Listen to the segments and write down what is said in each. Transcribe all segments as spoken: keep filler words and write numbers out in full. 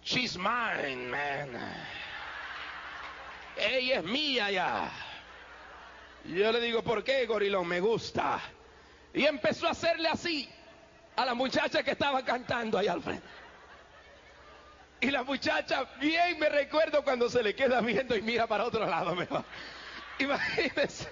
She's mine, man. Ella es mía ya. Y yo le digo, ¿por qué, gorilón? Me gusta. Y empezó a hacerle así a la muchacha que estaba cantando allá al frente. Y la muchacha, bien me recuerdo cuando se le queda viendo y mira para otro lado mejor. Imagínense.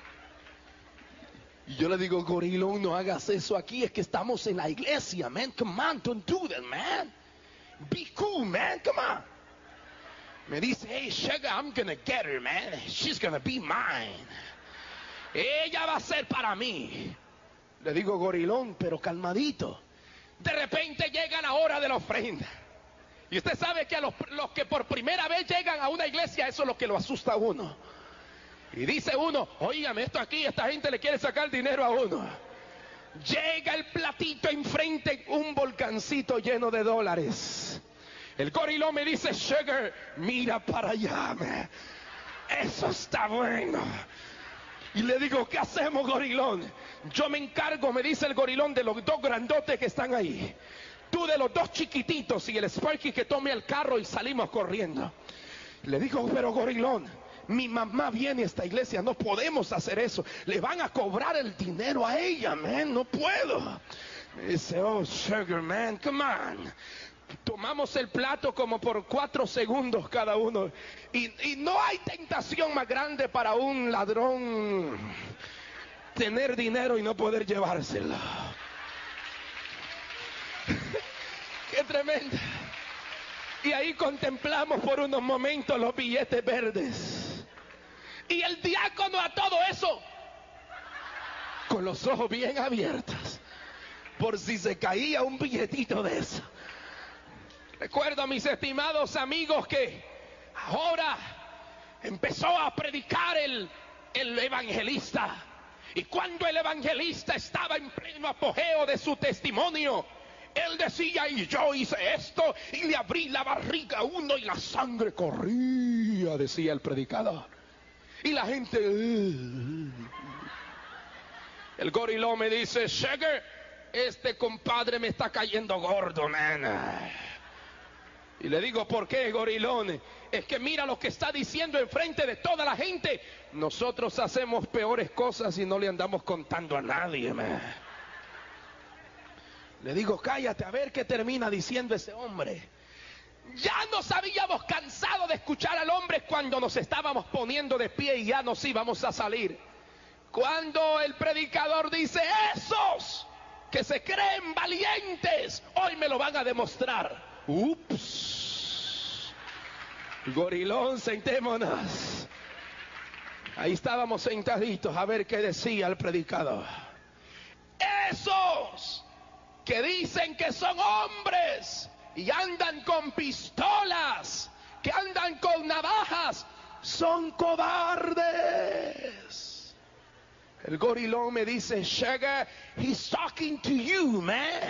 Y yo le digo, gorilón, no hagas eso aquí, es que estamos en la iglesia, man. Come on, don't do that, man. Be cool, man, come on. Me dice, hey, sugar, I'm gonna get her, man. She's gonna be mine. Ella va a ser para mí. Le digo, gorilón, pero calmadito. De repente llega la hora de la ofrenda. Y usted sabe que a los, los que por primera vez llegan a una iglesia, eso es lo que lo asusta a uno. Y dice uno, óigame, esto aquí, esta gente le quiere sacar dinero a uno. Llega el platito enfrente, un volcancito lleno de dólares. El gorilón me dice, sugar, mira para allá, man. Eso está bueno. Y le digo, ¿qué hacemos, gorilón? Yo me encargo, me dice el gorilón, de los dos grandotes que están ahí. Tú de los dos chiquititos y el Sparky que tome el carro y salimos corriendo. Le digo, pero gorilón, mi mamá viene a esta iglesia, no podemos hacer eso. Le van a cobrar el dinero a ella, man, no puedo. Me dice, oh, sugar, man, come on. Tomamos el plato como por cuatro segundos cada uno. Y, y no hay tentación más grande para un ladrón tener dinero y no poder llevárselo. Qué tremendo. Y ahí contemplamos por unos momentos los billetes verdes. Y el diácono a todo eso, con los ojos bien abiertos, por si se caía un billetito de eso. Recuerdo a mis estimados amigos que ahora empezó a predicar el, el evangelista. Y cuando el evangelista estaba en pleno apogeo de su testimonio, él decía, y yo hice esto, y le abrí la barriga a uno y la sangre corría, decía el predicador. Y la gente... El gorilón me dice, sugar, este compadre me está cayendo gordo, man. Y le digo, ¿por qué, gorilón? Es que mira lo que está diciendo enfrente de toda la gente. Nosotros hacemos peores cosas y no le andamos contando a nadie, man. Le digo, cállate, a ver qué termina diciendo ese hombre. Ya nos habíamos cansado de escuchar al hombre cuando nos estábamos poniendo de pie y ya nos íbamos a salir. Cuando el predicador dice, esos que se creen valientes, hoy me lo van a demostrar. Ups. Gorilón, sentémonos. Ahí estábamos sentaditos a ver qué decía el predicador. Esos que dicen que son hombres y andan con pistolas, que andan con navajas, son cobardes. El gorilón me dice, sugar, he's talking to you, man.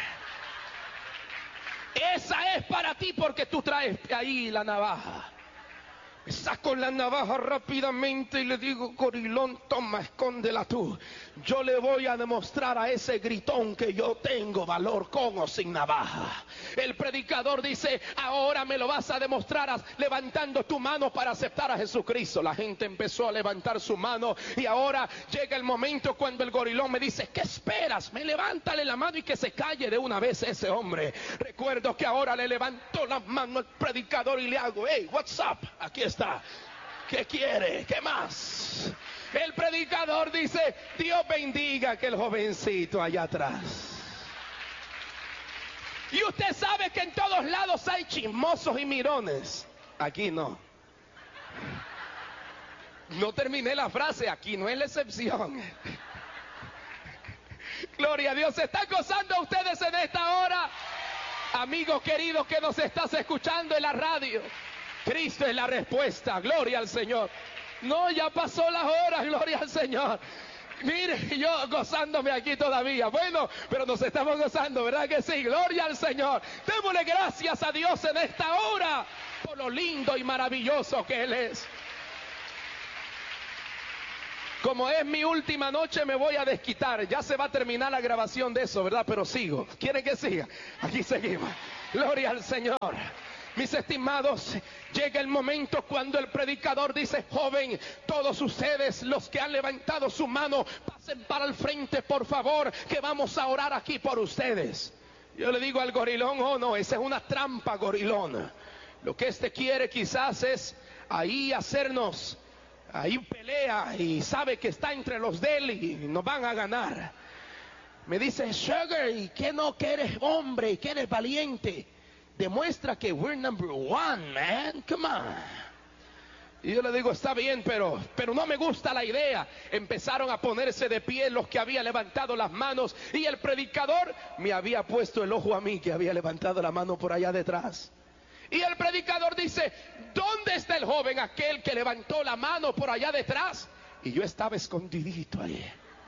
Esa es para ti porque tú traes ahí la navaja. Me saco la navaja rápidamente y le digo, gorilón, toma, escóndela tú. Yo le voy a demostrar a ese gritón que yo tengo valor con o sin navaja. El predicador dice, ahora me lo vas a demostrar levantando tu mano para aceptar a Jesucristo. La gente empezó a levantar su mano y ahora llega el momento cuando el gorilón me dice, ¿qué esperas? Me levántale la mano y que se calle de una vez ese hombre. Recuerdo que ahora le levantó la mano al predicador y le hago, hey, what's up? Aquí está. ¿Qué quiere? ¿Qué más? El predicador dice, Dios bendiga que el jovencito allá atrás. Y usted sabe que en todos lados hay chismosos y mirones. Aquí no. No terminé la frase, aquí no es la excepción. Gloria a Dios. ¿Se están gozando ustedes en esta hora? Amigos queridos que nos estás escuchando en la radio, Cristo es la respuesta, gloria al Señor. No, ya pasó las horas, gloria al Señor. Mire, yo gozándome aquí todavía. Bueno, pero nos estamos gozando, ¿verdad que sí? Gloria al Señor. Démosle gracias a Dios en esta hora por lo lindo y maravilloso que Él es. Como es mi última noche, me voy a desquitar. Ya se va a terminar la grabación de eso, ¿verdad? Pero sigo. ¿Quieren que siga? Aquí seguimos. Gloria al Señor. Mis estimados, llega el momento cuando el predicador dice: joven, todos ustedes los que han levantado su mano, pasen para el frente, por favor, que vamos a orar aquí por ustedes. Yo le digo al gorilón: oh no, esa es una trampa, gorilón. Lo que este quiere quizás es ahí hacernos, ahí pelea, y sabe que está entre los de él y nos van a ganar. Me dice: Sugar, ¿y que no, que eres hombre, que eres valiente? Demuestra que we're number one, man, come on. Y yo le digo: está bien, pero, pero no me gusta la idea. Empezaron a ponerse de pie los que habían levantado las manos, y el predicador me había puesto el ojo a mí, que había levantado la mano por allá detrás. Y el predicador dice: ¿dónde está el joven aquel que levantó la mano por allá detrás? Y yo estaba escondidito ahí.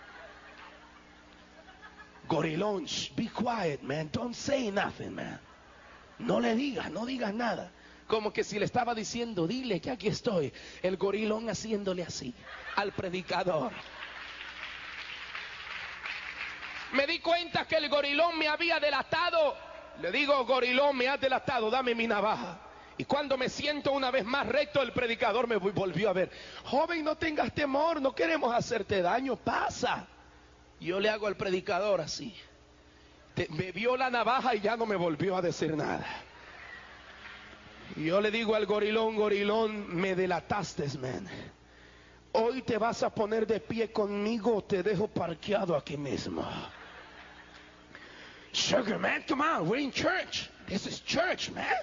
Gorilón, shh, be quiet, man, don't say nothing, man. No le digas, no digas nada. Como que si le estaba diciendo: dile que aquí estoy. El gorilón haciéndole así al predicador. Me di cuenta que el gorilón me había delatado. Le digo: gorilón, me has delatado, dame mi navaja. Y cuando me siento una vez más recto, el predicador me volvió a ver. Joven, no tengas temor, no queremos hacerte daño, pasa. Yo le hago al predicador así. Te, me vio la navaja y ya no me volvió a decir nada. Y yo le digo al gorilón: gorilón, me delataste, man. Hoy te vas a poner de pie conmigo o te dejo parqueado aquí mismo. Sugar, man, come on, we're in church. This is church, man.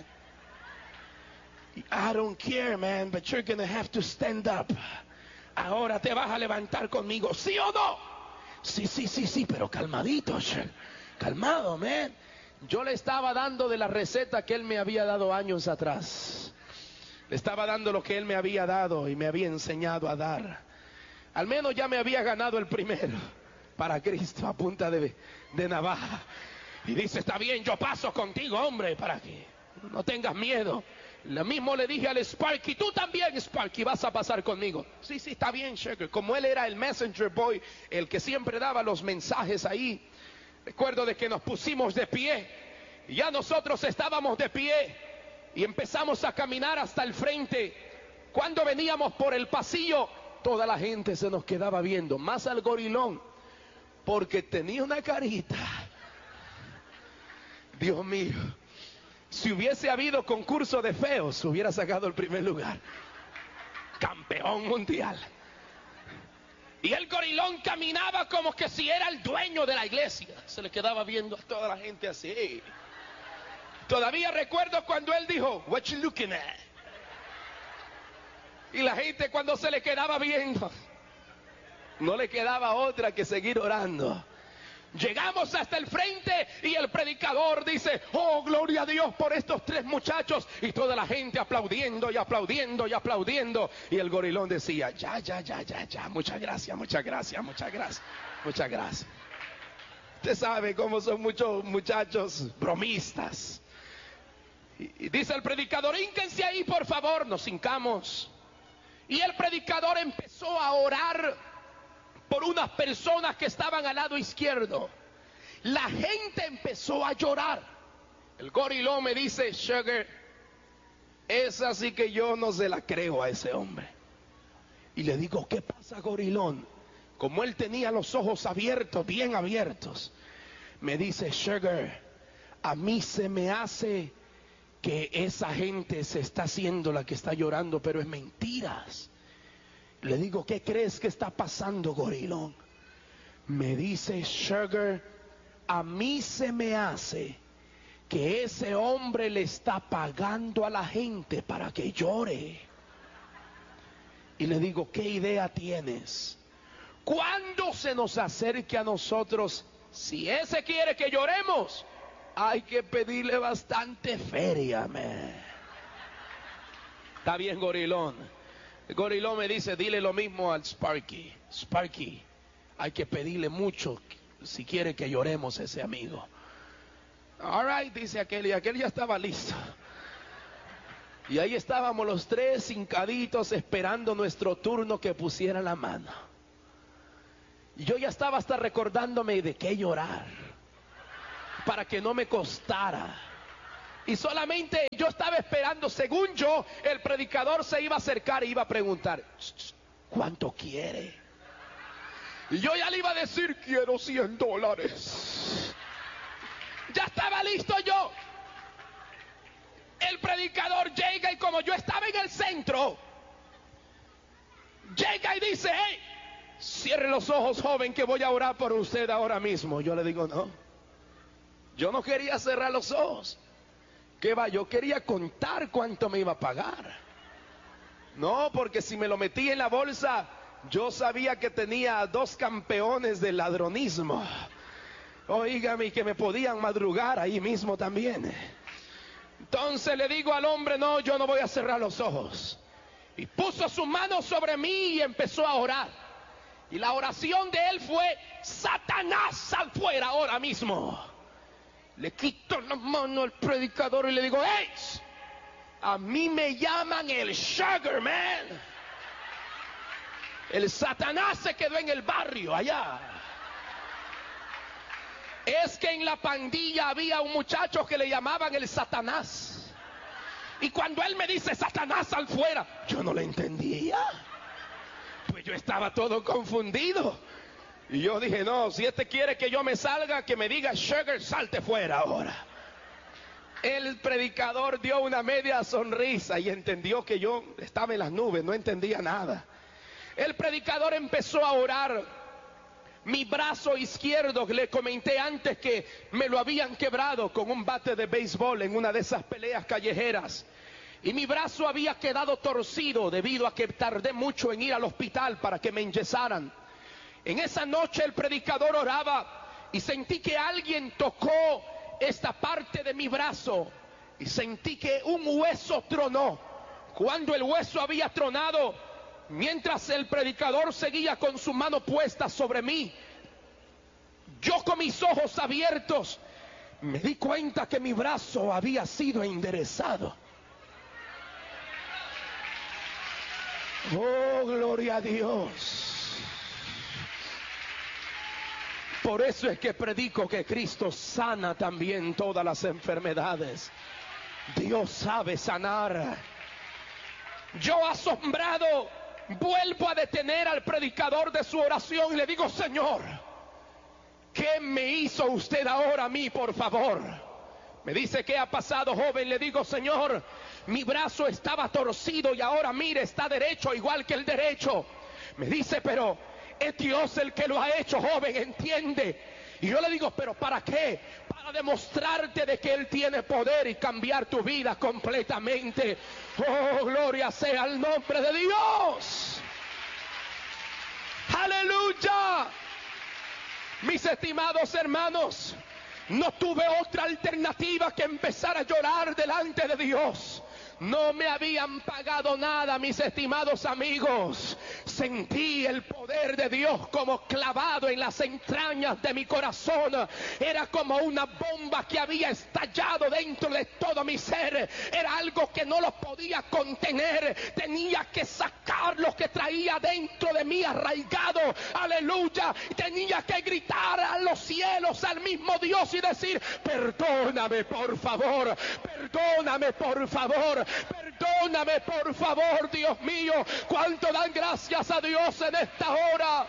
I don't care, man, but you're gonna have to stand up. Ahora te vas a levantar conmigo, ¿sí o no? Sí, sí, sí, sí, pero calmadito, sugar. Calmado, man. Yo le estaba dando de la receta que él me había dado años atrás. Le estaba dando lo que él me había dado y me había enseñado a dar. Al menos ya me había ganado el primero para Cristo a punta de, de navaja. Y dice: está bien, yo paso contigo, hombre, para que no tengas miedo. Lo mismo le dije al Sparky: tú también, Sparky, vas a pasar conmigo. Sí, sí, está bien, Sugar. Como él era el messenger boy, el que siempre daba los mensajes ahí, recuerdo de que nos pusimos de pie. Y ya nosotros estábamos de pie y empezamos a caminar hasta el frente. Cuando veníamos por el pasillo, toda la gente se nos quedaba viendo, más al gorilón, porque tenía una carita. Dios mío, si hubiese habido concurso de feos, hubiera sacado el primer lugar. Campeón mundial. Y el gorilón caminaba como que si era el dueño de la iglesia. Se le quedaba viendo a toda la gente así. Todavía recuerdo cuando él dijo: what you looking at? Y la gente, cuando se le quedaba viendo, no le quedaba otra que seguir orando. Llegamos hasta el frente y el predicador dice: oh, gloria a Dios por estos tres muchachos. Y toda la gente aplaudiendo y aplaudiendo y aplaudiendo. Y el gorilón decía: ya, ya, ya, ya, ya, muchas gracias, muchas gracias, muchas gracias, muchas gracias. Usted sabe cómo son muchos muchachos bromistas. Y, y dice el predicador: hínquense ahí, por favor. Nos hincamos. Y el predicador empezó a orar por unas personas que estaban al lado izquierdo. La gente empezó a llorar. El gorilón me dice: Sugar, es así que yo no se la creo a ese hombre. Y le digo: ¿qué pasa, gorilón? Como él tenía los ojos abiertos, bien abiertos, me dice: Sugar, a mí se me hace que esa gente se está haciendo la que está llorando, pero es mentiras. Le digo: ¿qué crees que está pasando, gorilón? Me dice: Sugar, a mí se me hace que ese hombre le está pagando a la gente para que llore. Y le digo: ¿qué idea tienes? Cuando se nos acerque a nosotros, si ese quiere que lloremos, hay que pedirle bastante feria, man. Está bien, gorilón. El gorilón me dice: dile lo mismo al Sparky. Sparky, hay que pedirle mucho si quiere que lloremos a ese amigo. All right, dice aquel, y aquel ya estaba listo. Y ahí estábamos los tres hincaditos esperando nuestro turno que pusiera la mano. Y yo ya estaba hasta recordándome de qué llorar, para que no me costara. Y solamente yo estaba esperando, según yo, el predicador se iba a acercar y iba a preguntar, ¿cuánto quiere? Y yo ya le iba a decir, quiero cien dólares. Ya estaba listo yo. El predicador llega y como yo estaba en el centro, llega y dice, hey, cierre los ojos, joven, que voy a orar por usted ahora mismo. Yo le digo, no, yo no quería cerrar los ojos. ¿Qué va? Yo quería contar cuánto me iba a pagar. No, porque si me lo metí en la bolsa, yo sabía que tenía dos campeones de ladronismo. Óigame, que me podían madrugar ahí mismo también. Entonces le digo al hombre, no, yo no voy a cerrar los ojos. Y puso su mano sobre mí y empezó a orar. Y la oración de él fue, Satanás, sal fuera ahora mismo. Le quito la mano al predicador y le digo, hey, a mí me llaman el Sugar Man. El Satanás se quedó en el barrio allá. Es que en la pandilla había un muchacho que le llamaban el Satanás. Y cuando él me dice, Satanás, sal fuera, yo no le entendía. Pues yo estaba todo confundido. Y yo dije, no, si este quiere que yo me salga, que me diga, Sugar, salte fuera ahora. El predicador dio una media sonrisa y entendió que yo estaba en las nubes, no entendía nada. El predicador empezó a orar. Mi brazo izquierdo, le comenté antes que me lo habían quebrado con un bate de béisbol en una de esas peleas callejeras. Y mi brazo había quedado torcido debido a que tardé mucho en ir al hospital para que me enyesaran. En esa noche el predicador oraba y sentí que alguien tocó esta parte de mi brazo y sentí que un hueso tronó. Cuando el hueso había tronado, mientras el predicador seguía con su mano puesta sobre mí, yo con mis ojos abiertos me di cuenta que mi brazo había sido enderezado. Oh, gloria a Dios. Por eso es que predico que Cristo sana también todas las enfermedades. Dios sabe sanar. Yo asombrado vuelvo a detener al predicador de su oración y le digo, Señor, ¿qué me hizo usted ahora a mí, por favor? Me dice, ¿qué ha pasado, joven? Le digo, Señor, mi brazo estaba torcido y ahora mire, está derecho igual que el derecho. Me dice, pero es Dios el que lo ha hecho, joven, entiende. Y yo le digo, ¿pero para qué? Para demostrarte de que Él tiene poder y cambiar tu vida completamente. Oh, gloria sea al nombre de Dios. Aleluya. Mis estimados hermanos, no tuve otra alternativa que empezar a llorar delante de Dios. No me habían pagado nada, mis estimados amigos. Sentí el poder de Dios como clavado en las entrañas de mi corazón. Era como una bomba que había estallado dentro de todo mi ser. Era algo que no lo podía contener. Tenía que sacar lo que traía dentro de mí arraigado. Aleluya. Tenía que gritar a los cielos, al mismo Dios, y decir, perdóname por favor, perdóname por favor. Perdóname por favor, Dios mío. Cuánto dan gracias a Dios en esta hora.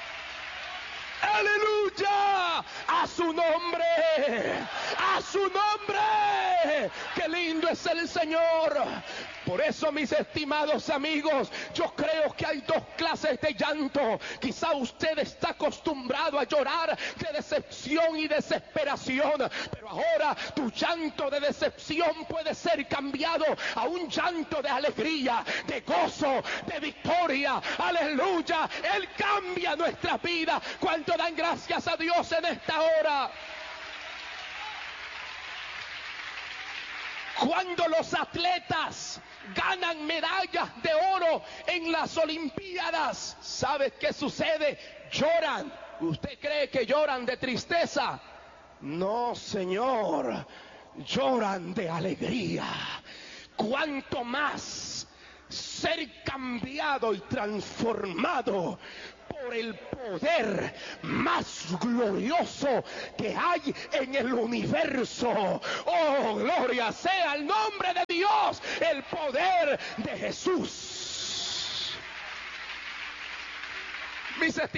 Aleluya, a su nombre, a su nombre. Qué lindo es el Señor. Por eso, mis estimados amigos, yo creo que hay dos clases de llanto. Quizá usted está acostumbrado a llorar de decepción y desesperación, pero ahora tu llanto de decepción puede ser cambiado a un llanto de alegría, de gozo, de victoria. Aleluya, Él cambia nuestra vida. ¿Cuánto dan gracias a Dios en esta hora? Cuando los atletas ganan medallas de oro en las Olimpiadas, ¿sabe qué sucede? Lloran. ¿Usted cree que lloran de tristeza? No, Señor, lloran de alegría. Cuanto más ser cambiado y transformado por el poder más glorioso que hay en el universo. Oh, gloria sea el nombre de Dios, el poder de Jesús. Mis